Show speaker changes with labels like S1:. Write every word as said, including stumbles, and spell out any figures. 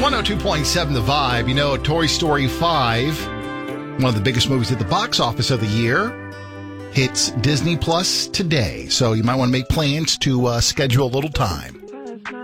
S1: one oh two point seven The Vibe. You know, Toy Story five, one of the biggest movies at the box office of the year, hits Disney Plus today. So you might want to make plans to uh, schedule a little time.